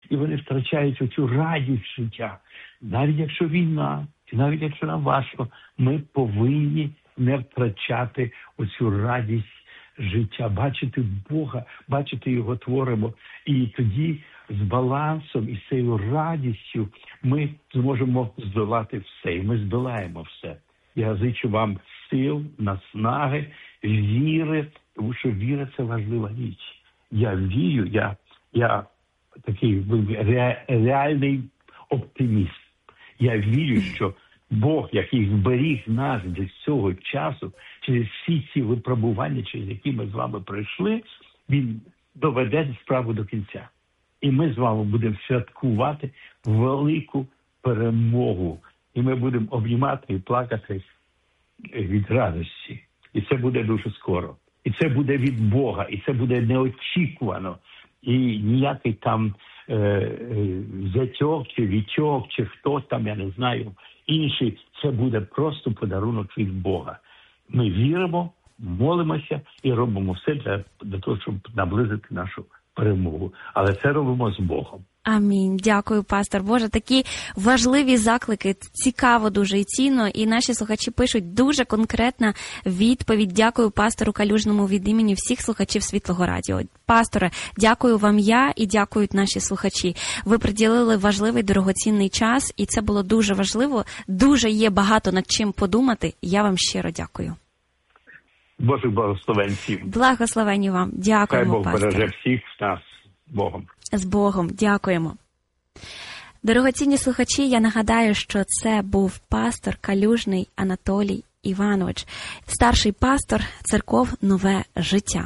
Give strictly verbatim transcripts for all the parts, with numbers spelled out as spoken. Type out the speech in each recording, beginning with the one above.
і вони втрачають оцю радість життя. Навіть якщо війна, навіть якщо нам важко, ми повинні не втрачати оцю радість життя, бачити Бога, бачити Його творимо. І тоді з балансом і з цією радістю ми зможемо здолати все. І ми здолаємо все. Я зичу вам сил, наснаги, віри, тому що віра – це важлива річ. Я вірю, я, я такий ре, реальний оптиміст. Я вірю, що Бог, який зберіг нас до цього часу, через всі ці випробування, через які ми з вами пройшли, Він доведе справу до кінця. І ми з вами будемо святкувати велику перемогу. І ми будемо обнімати і плакати від радості. І це буде дуже скоро. І це буде від Бога. І це буде неочікувано. І ніякий там е, е, зятьок чи вітьок, чи хто там, я не знаю, інший. Це буде просто подарунок від Бога. Ми віримо, молимося і робимо все для, для того, щоб наблизити нашу перемогу. Але це робимо з Богом. Амінь. Дякую, пастор. Боже, такі важливі заклики. Цікаво дуже і цінно. І наші слухачі пишуть дуже конкретна відповідь. Дякую пастору Калюжному від імені всіх слухачів Світлого Радіо. Пасторе, дякую вам я і дякують наші слухачі. Ви приділили важливий дорогоцінний час, і це було дуже важливо. Дуже є багато над чим подумати. Я вам щиро дякую. Божих благословень всім. Благословені вам. Дякуємо, Хай Бог пасторе. береже всіх нас Богом. З Богом. Дякуємо. Дорогоцінні слухачі, я нагадаю, що це був пастор Калюжний Анатолій Іванович, старший пастор церков «Нове життя».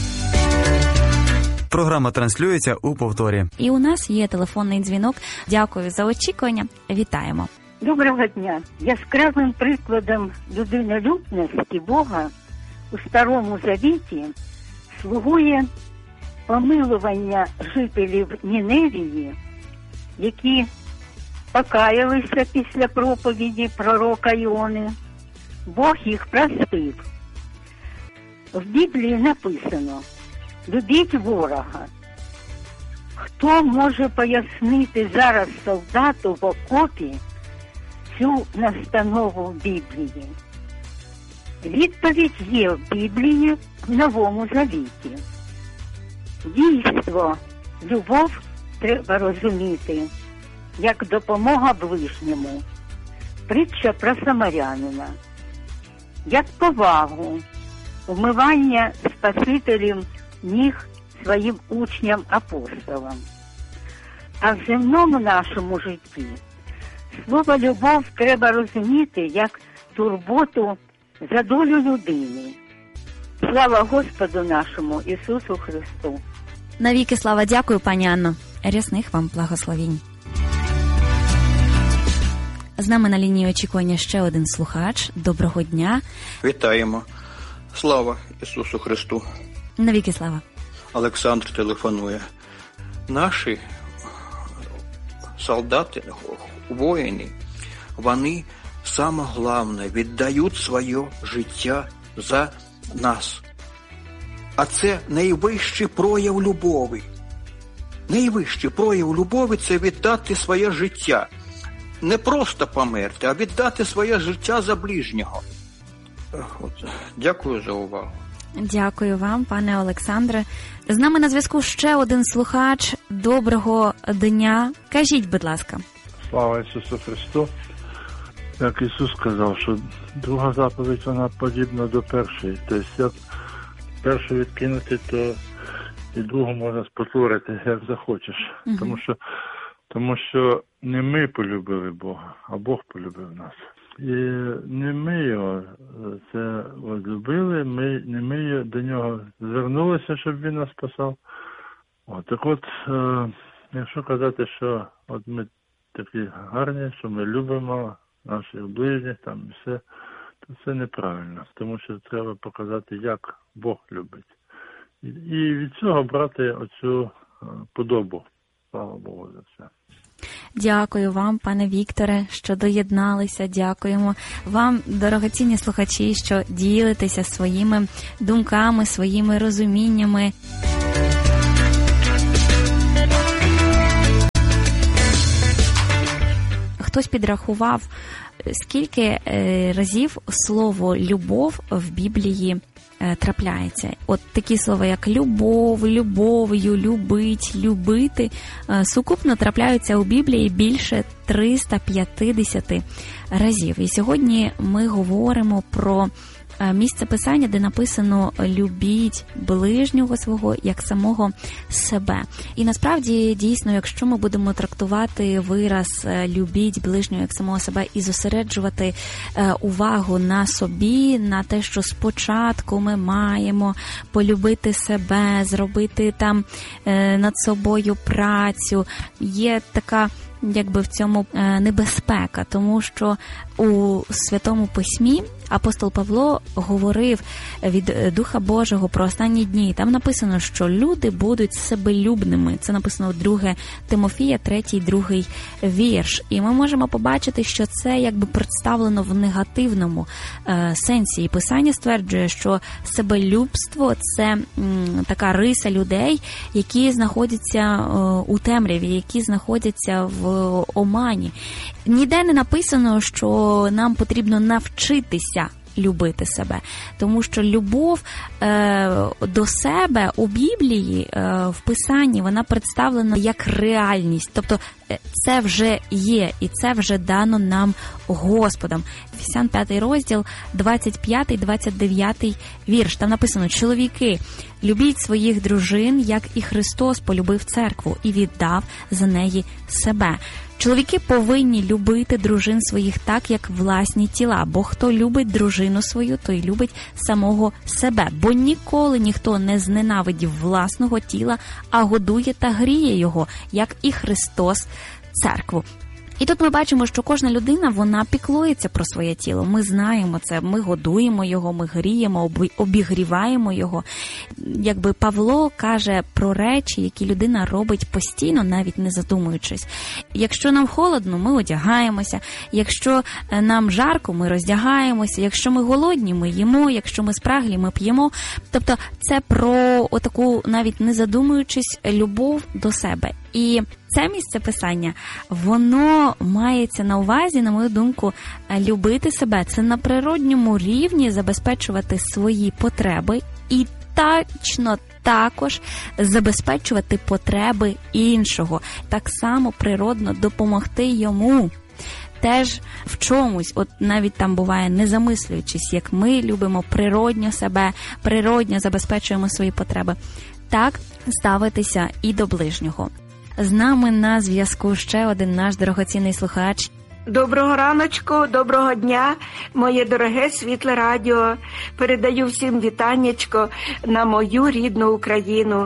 Програма транслюється у повторі. І у нас є телефонний дзвінок. Дякую за очікування. Вітаємо. Доброго дня. Яскравим прикладом людинолюбності Бога у Старому Завіті слугує помилування жителів Ніневії, які покаялися після проповіді пророка Іони. Бог їх простив. В Біблії написано: «Любіть ворога». Хто може пояснити зараз солдату в окопі цю настанову в Біблії? Відповідь є в Біблії в Новому Завіті. Дійство, любов треба розуміти як допомога ближньому. Притча про самарянина. Як повагу, вмивання Спасителів ніг своїм учням-апостолам. А в земному нашому житті слово «любов» треба розуміти як турботу за долю людини. Слава Господу нашому Ісусу Христу! Навіки слава. Дякую, пані Анно. Рясних вам благословінь. З нами на лінії очікування ще один слухач. Доброго дня. Вітаємо. Слава Ісусу Христу. Навіки слава. Олександр телефонує. Наші солдати, воїни, вони, саме головне, віддають своє життя за нас. А це найвищий прояв любові. Найвищий прояв любові – це віддати своє життя. Не просто померти, а віддати своє життя за ближнього. От. Дякую за увагу. Дякую вам, пане Олександре. З нами на зв'язку ще один слухач. Доброго дня. Кажіть, будь ласка. Слава Ісусу Христу. Як Ісус сказав, що друга заповідь, вона подібна до першої. Тобто, як першу відкинути, то і другу можна спотворити, як захочеш. Uh-huh. Тому що, тому що не ми полюбили Бога, а Бог полюбив нас. І не ми його це от, любили, ми, не ми до нього звернулися, щоб він нас спасав. От, так от, е, якщо казати, що от ми такі гарні, що ми любимо наших ближніх, там і все, то це неправильно. Тому що треба показати, як Бог любить. І, і від цього брати оцю е, подобу. Слава Богу за це. Дякую вам, пане Вікторе, що доєдналися. Дякуємо вам, дорогоцінні слухачі, що ділитеся своїми думками, своїми розуміннями. хтось підрахував, скільки разів слово «любов» в Біблії трапляється. От такі слова, як любов, любов'ю, любить, любити, сукупно трапляються у Біблії більше триста п'ятдесят разів. І сьогодні ми говоримо про місце Писання, де написано «любіть ближнього свого, як самого себе». І насправді, дійсно, якщо ми будемо трактувати вираз «любіть ближнього, як самого себе» і зосереджувати увагу на собі, на те, що спочатку ми маємо полюбити себе, зробити там над собою працю, є така якби в цьому небезпека, тому що у Святому Письмі апостол Павло говорив від Духа Божого про останні дні. Там написано, що люди будуть себелюбними. Це написано у друге Тимофія, третій, другий вірш. І ми можемо побачити, що це якби представлено в негативному е, сенсі. І Писання стверджує, що себелюбство – це м, така риса людей, які знаходяться е, у темряві, які знаходяться в омані. Ніде не написано, що нам потрібно навчитися любити себе, тому що любов е, до себе у Біблії, е, в Писанні, вона представлена як реальність, тобто це вже є, і це вже дано нам Господом. Ефесян п'ятий розділ, двадцять п'ятий двадцять дев'ятий вірш. Там написано: «Чоловіки, любіть своїх дружин, як і Христос полюбив церкву і віддав за неї себе». Чоловіки повинні любити дружин своїх так, як власні тіла, бо хто любить дружину свою, той любить самого себе, бо ніколи ніхто не зненавидів власного тіла, а годує та гріє його, як і Христос церкву. І тут ми бачимо, що кожна людина, вона піклується про своє тіло. Ми знаємо це, ми годуємо його, ми гріємо, обігріваємо його. Якби Павло каже про речі, які людина робить постійно, навіть не задумуючись. Якщо нам холодно, ми одягаємося. Якщо нам жарко, ми роздягаємося. Якщо ми голодні, ми їмо. Якщо ми спраглі, ми п'ємо. Тобто це про отаку, навіть не задумуючись, любов до себе. І це місце Писання, воно мається на увазі, на мою думку, любити себе. Це на природньому рівні забезпечувати свої потреби і точно також забезпечувати потреби іншого. Так само природно допомогти йому. Теж в чомусь, от навіть там буває, не замислюючись, як ми любимо природньо себе, природньо забезпечуємо свої потреби. Так ставитися і до ближнього. З нами на зв'язку ще один наш дорогоцінний слухач. Доброго раночку, доброго дня, моє дороге світле радіо. Передаю всім вітаннячко на мою рідну Україну.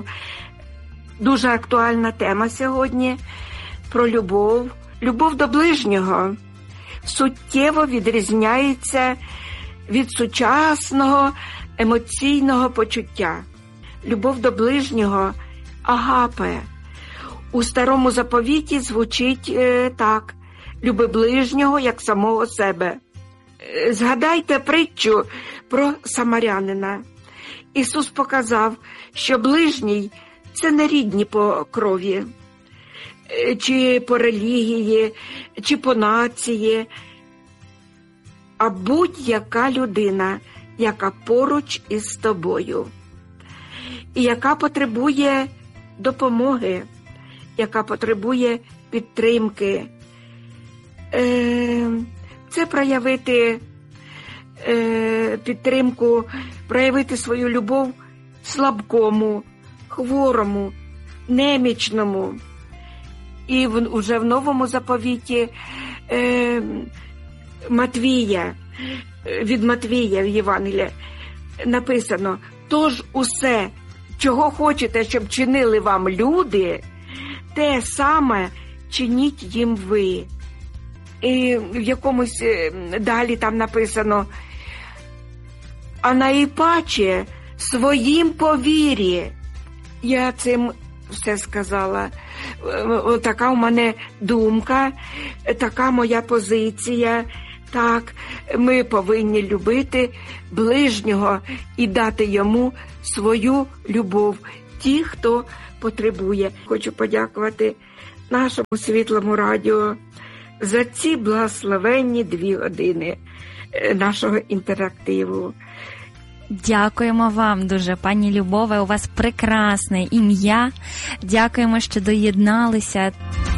Дуже актуальна тема сьогодні про любов. Любов до ближнього суттєво відрізняється від сучасного емоційного почуття. Любов до ближнього – агапе. У старому заповіті звучить е, так: «Люби ближнього, як самого себе». Згадайте притчу про самарянина. Ісус показав, що ближній – це не рідні по крові, чи по релігії, чи по нації, а будь-яка людина, яка поруч із тобою, і яка потребує допомоги, яка потребує підтримки. Це проявити підтримку, проявити свою любов слабкому, хворому, немічному. І вже в Новому заповіті Матвія, від Матвія в Євангелії написано: «Тож усе, чого хочете, щоб чинили вам люди, те саме чиніть їм ви». І в якомусь далі там написано: «А найпаче своїм по вірі». Я цим все сказала. Така у мене думка, така моя позиція. Так, ми повинні любити ближнього і дати йому свою любов, ті, хто потребує. Хочу подякувати нашому світлому радіо за ці благословенні дві години нашого інтерактиву. Дякуємо вам дуже, пані Любове, у вас прекрасне ім'я. Дякуємо, що доєдналися.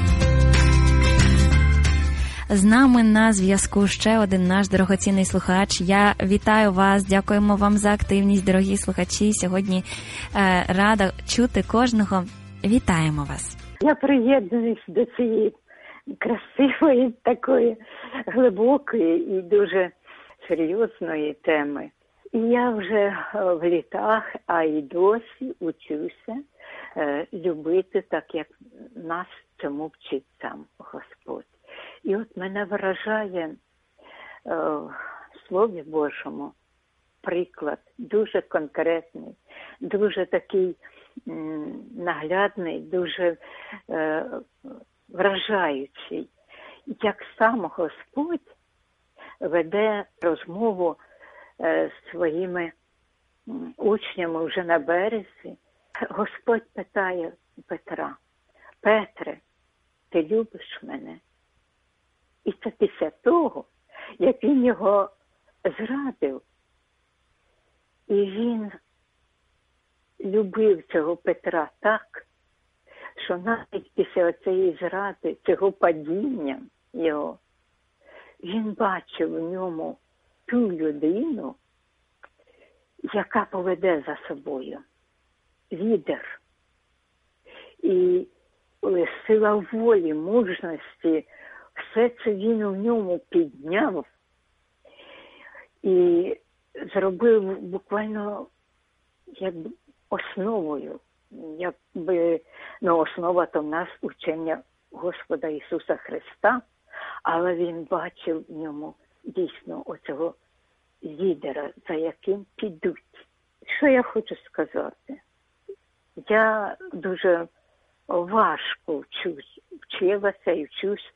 З нами на зв'язку ще один наш дорогоцінний слухач. Я вітаю вас, дякуємо вам за активність, дорогі слухачі. Сьогодні е, рада чути кожного. Вітаємо вас. Я приєднуюсь до цієї красивої, такої глибокої і дуже серйозної теми. І я вже в літах, а й досі учуся е, любити так, як нас цьому вчить сам Господь. І от мене вражає е, в Слові Божому приклад, дуже конкретний, дуже такий м, наглядний, дуже е, вражаючий, як сам Господь веде розмову е, з своїми м, учнями вже на березі. Господь питає Петра: Петре, ти любиш мене? І це після того, як він його зрадив. І він любив цього Петра так, що навіть після цієї зради, цього падіння його, він бачив в ньому ту людину, яка поведе за собою. Лідер. І сила волі, мужності, все це він в ньому підняв і зробив буквально якби основою, якби, ну, основа то в нас учення Господа Ісуса Христа, але він бачив в ньому дійсно оцього лідера, за яким підуть. Що я хочу сказати? Я дуже важко вчусь, вчилася і вчусь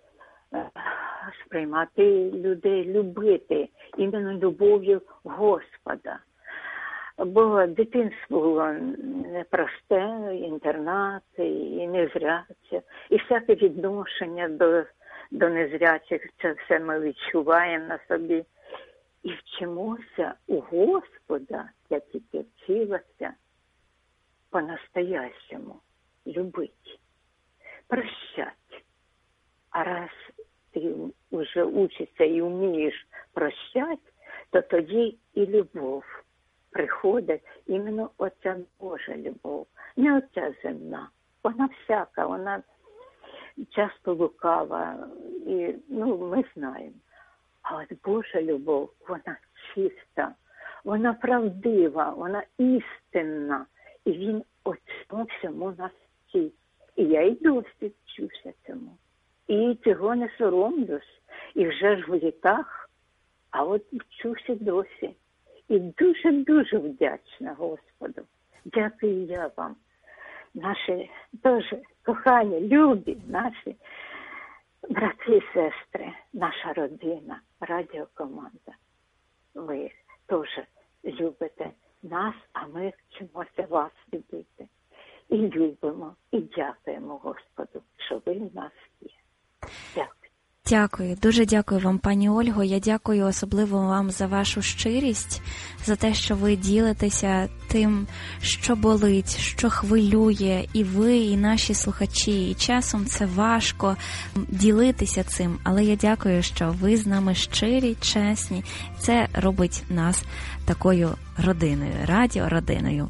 сприймати людей, любити іменно любов'ю Господа. Бо дитинство було непросте, інтернат, і незряче, і всяке відношення до, до незрячих, це все ми відчуваємо на собі. І вчимося у Господа, я тільки вчилася, по-настоящему любить, прощать. А раз ти вже учишся і вмієш прощати, то тоді і любов приходить, іменно оця Божа любов, не оця земна. Вона всяка, вона часто лукава, і, ну, ми знаємо. А от Божа любов, вона чиста, вона правдива, вона істинна. І він оцьому всьому нас вчить. І я й досі вчуся цьому. І цього не соромлюсь. І вже ж в літах, а от вчуся досі. І дуже-дуже вдячна Господу. Дякую я вам, наші дуже кохані, любі, наші брати і сестри, наша родина, радіокоманда. Ви теж любите нас, а ми вчимося вас любити. І любимо, і дякуємо Господу, що ви в нас є. Дякую. Дякую, дуже дякую вам, пані Ольго. Я дякую особливо вам за вашу щирість, за те, що ви ділитеся тим, що болить, що хвилює, і ви, і наші слухачі. І часом це важко ділитися цим, але я дякую, що ви з нами щирі, чесні. Це робить нас такою родиною, радіородиною.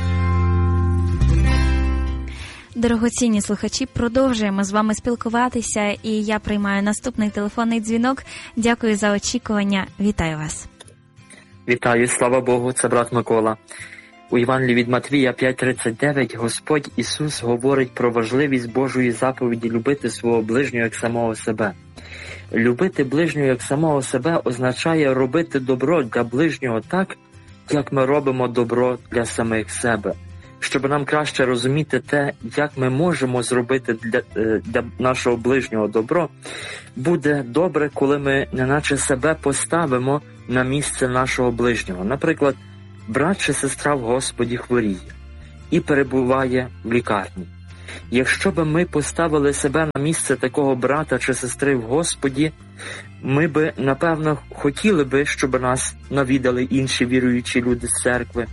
Дорогоцінні слухачі, продовжуємо з вами спілкуватися, і я приймаю наступний телефонний дзвінок. Дякую за очікування. Вітаю вас. Вітаю, слава Богу, це брат Микола. У Євангелії від Матвія п'ять тридцять дев'ять Господь Ісус говорить про важливість Божої заповіді любити свого ближнього як самого себе. Любити ближнього як самого себе означає робити добро для ближнього так, як ми робимо добро для самих себе. Щоб нам краще розуміти те, як ми можемо зробити для, для нашого ближнього добро, буде добре, коли ми неначе себе поставимо на місце нашого ближнього. Наприклад, брат чи сестра в Господі хворіє і перебуває в лікарні. Якщо би ми поставили себе на місце такого брата чи сестри в Господі, ми би, напевно, хотіли би, щоб нас навідали інші віруючі люди з церкви.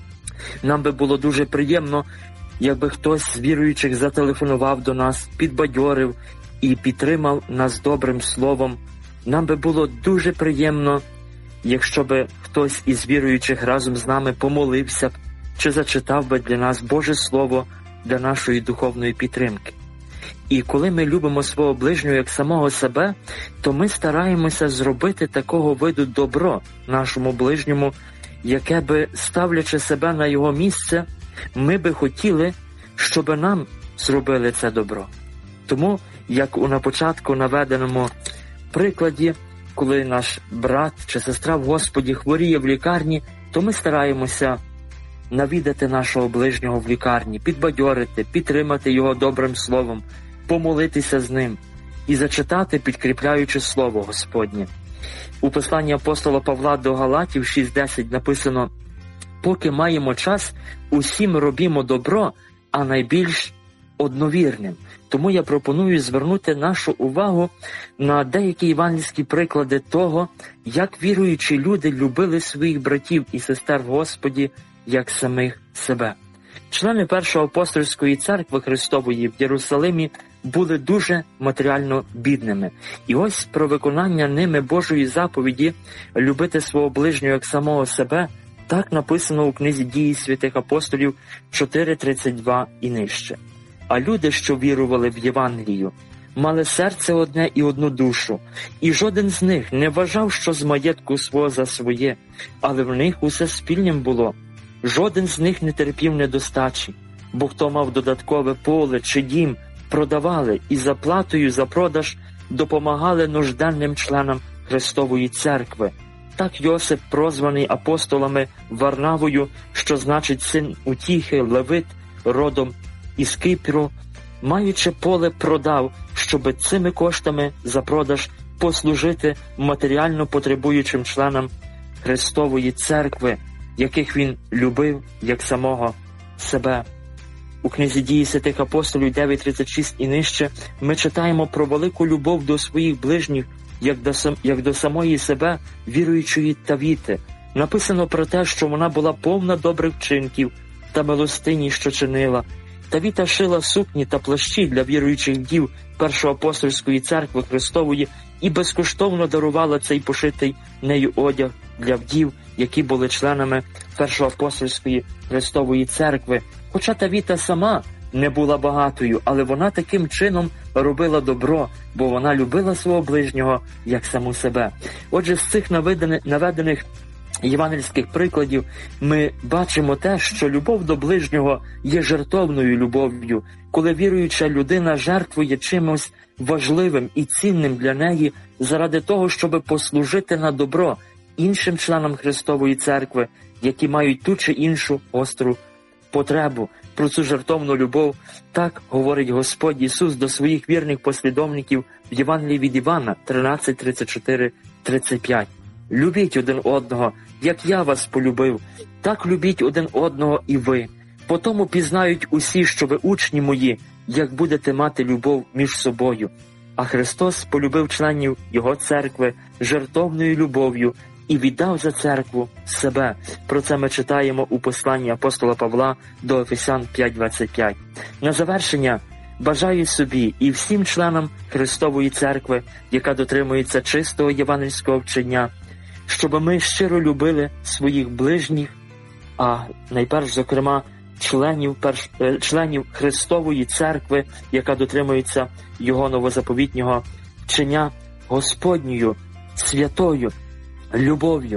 Нам би було дуже приємно, якби хтось з віруючих зателефонував до нас, підбадьорив і підтримав нас добрим словом. Нам би було дуже приємно, якщо би хтось із віруючих разом з нами помолився б чи зачитав би для нас Боже Слово для нашої духовної підтримки. І коли ми любимо свого ближнього як самого себе, то ми стараємося зробити такого виду добро нашому ближньому, яке би, ставлячи себе на його місце, ми би хотіли, щоб нам зробили це добро. Тому, як у на початку наведеному прикладі, коли наш брат чи сестра в Господі хворіє в лікарні, то ми стараємося навідати нашого ближнього в лікарні, підбадьорити, підтримати його добрим словом, помолитися з ним і зачитати, підкріпляючи Слово Господнє. У посланні апостола Павла до Галатів шість десять написано: «Поки маємо час, усім робімо добро, а найбільш одновірним». Тому я пропоную звернути нашу увагу на деякі євангельські приклади того, як віруючі люди любили своїх братів і сестер в Господі, як самих себе. Члени Першої апостольської церкви Христової в Єрусалимі були дуже матеріально бідними. І ось про виконання ними Божої заповіді любити свого ближнього як самого себе так написано у книзі «Дії святих апостолів» чотири тридцять два і нижче. А люди, що вірували в Євангелію, мали серце одне і одну душу, і жоден з них не вважав, що з маєтку свого за своє, але в них усе спільним було. Жоден з них не терпів недостачі, бо хто мав додаткове поле чи дім, продавали і за платою за продаж допомагали нужденним членам Христової церкви. Так Йосип, прозваний апостолами Варнавою, що значить син утіхи, левит, родом із Кипру, маючи поле, продав, щоби цими коштами за продаж послужити матеріально потребуючим членам Христової церкви, яких він любив як самого себе. У книзі «Дії святих апостолів» дев'ять тридцять шість і нижче ми читаємо про велику любов до своїх ближніх, як до, сам, як до самої себе, віруючої Тавіти. Написано про те, що вона була повна добрих вчинків та милостині, що чинила. Тавіта шила сукні та плащі для віруючих дів Першої апостольської церкви Христової і безкоштовно дарувала цей пошитий нею одяг для вдів, які були членами Першої апостольської Христової церкви. Хоча Тавіта сама не була багатою, але вона таким чином робила добро, бо вона любила свого ближнього як саму себе. Отже, з цих наведених євангельських прикладів ми бачимо те, що любов до ближнього є жертовною любов'ю, коли віруюча людина жертвує чимось важливим і цінним для неї заради того, щоб послужити на добро іншим членам Христової церкви, які мають ту чи іншу гостру потребу. Про цю жертовну любов так говорить Господь Ісус до своїх вірних послідовників в Євангелії від Івана тринадцять тридцять чотири тридцять п'ять. «Любіть один одного, як я вас полюбив, так любіть один одного і ви. Потому пізнають усі, що ви учні мої, як будете мати любов між собою». А Христос полюбив членів Його церкви жертовною любов'ю і віддав за церкву себе. Про це ми читаємо у посланні апостола Павла до Ефесян п'ять двадцять п'ять. На завершення бажаю собі і всім членам Христової церкви, яка дотримується чистого євангельського вчення, щоб ми щиро любили своїх ближніх, а найперш, зокрема, членів, перш, членів Христової церкви, яка дотримується Його новозаповітнього вчення, Господньою, святою любов'ю.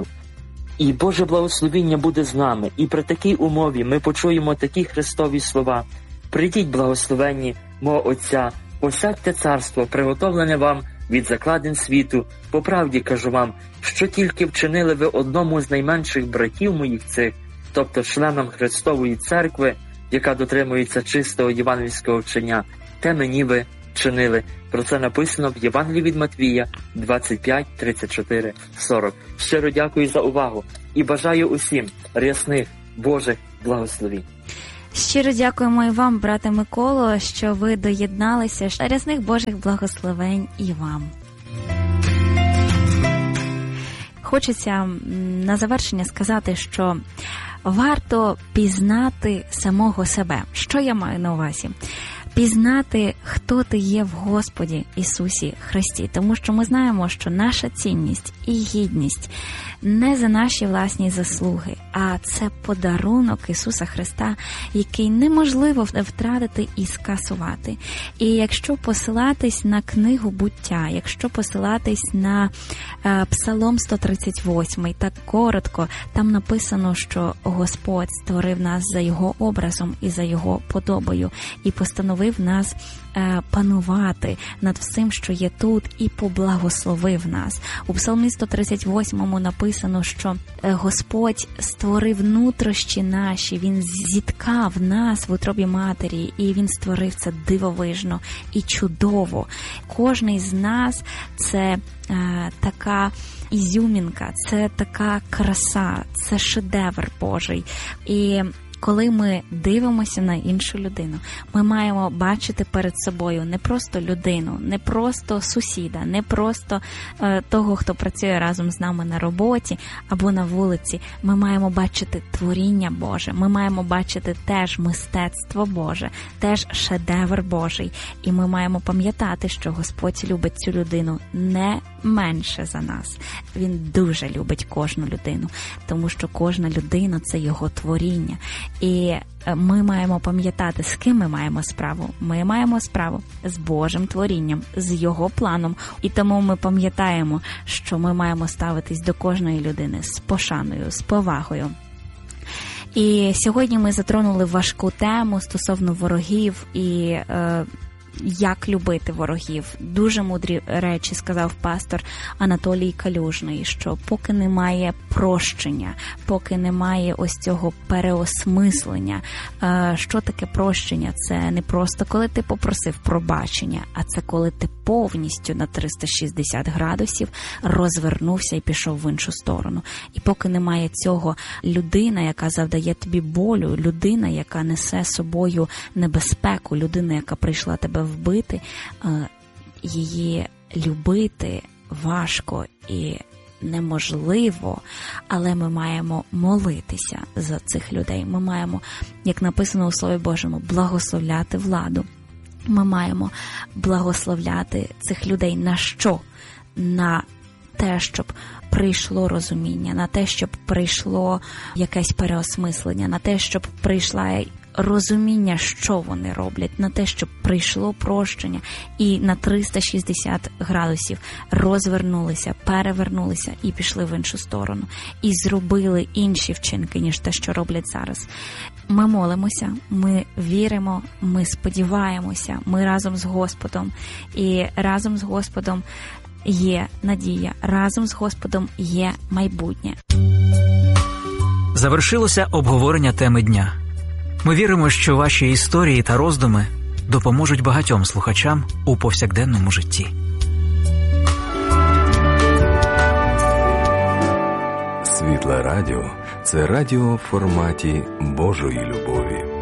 І Боже благословіння буде з нами. І при такій умові ми почуємо такі Христові слова: «Прийдіть, благословенні мого Отця, посядьте царство, приготовлене вам від закладин світу. По правді кажу вам, що тільки вчинили ви одному з найменших братів моїх цих, тобто членам Христової церкви, яка дотримується чистого євангельського вчення, те мені ви чинили». Про це написано в Євангелії від Матвія двадцять п'ять тридцять чотири сорок. Щиро дякую за увагу і бажаю усім рясних Божих благословінь. Щиро дякуємо і вам, брате Миколо, що ви доєдналися. Рясних Божих благословень і вам. Хочеться на завершення сказати, що варто пізнати самого себе. Що я маю на увазі? Пізнати, хто ти є в Господі Ісусі Христі. Тому що ми знаємо, що наша цінність і гідність не за наші власні заслуги, а це подарунок Ісуса Христа, який неможливо втратити і скасувати. І якщо посилатись на книгу «Буття», якщо посилатись на е, Псалом сто тридцять восьмий, так коротко, там написано, що Господь створив нас за Його образом і за Його подобою, і постановив нас е, панувати над всім, що є тут, і поблагословив нас. У Псалмі сто тридцять восьмому написано, що Господь створив нутрощі наші, Він зіткав нас в утробі матері, і Він створив це дивовижно і чудово. Кожний з нас – це е, така ізюмінка, це така краса, це шедевр Божий. І коли ми дивимося на іншу людину, ми маємо бачити перед собою не просто людину, не просто сусіда, не просто е, того, хто працює разом з нами на роботі або на вулиці. Ми маємо бачити творіння Боже, ми маємо бачити теж мистецтво Боже, теж шедевр Божий. І ми маємо пам'ятати, що Господь любить цю людину не менше за нас. Він дуже любить кожну людину, тому що кожна людина – це Його творіння. І ми маємо пам'ятати, з ким ми маємо справу. Ми маємо справу з Божим творінням, з Його планом. І тому ми пам'ятаємо, що ми маємо ставитись до кожної людини з пошаною, з повагою. І сьогодні ми затронули важку тему стосовно ворогів і е, як любити ворогів. Дуже мудрі речі сказав пастор Анатолій Калюжний, що поки немає прощення, поки немає ось цього переосмислення. Що таке прощення? Це не просто коли ти попросив пробачення, а це коли ти повністю на триста шістдесят градусів розвернувся і пішов в іншу сторону. І поки немає цього, людина, яка завдає тобі болю, людина, яка несе собою небезпеку, людина, яка прийшла тебе вбити, її любити важко і неможливо, але ми маємо молитися за цих людей. Ми маємо, як написано у Слові Божому, благословляти владу. Ми маємо благословляти цих людей на що? На те, щоб прийшло розуміння, на те, щоб прийшло якесь переосмислення, на те, щоб прийшла розуміння, що вони роблять, на те, щоб прийшло прощення і на триста шістдесят градусів розвернулися, перевернулися і пішли в іншу сторону. І зробили інші вчинки, ніж те, що роблять зараз. Ми молимося, ми віримо, ми сподіваємося, ми разом з Господом. І разом з Господом є надія, разом з Господом є майбутнє. Завершилося обговорення теми дня. Ми віримо, що ваші історії та роздуми допоможуть багатьом слухачам у повсякденному житті. Світле радіо – це радіо в форматі Божої любові.